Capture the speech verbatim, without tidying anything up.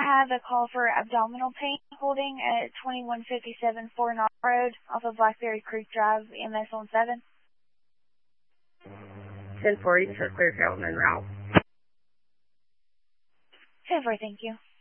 have a call for abdominal pain holding at twenty-one fifty-seven Four Knott Road off of Blackberry Creek Drive, M S on seven. ten forty for Clear Carrollton and Route. ten four, thank you.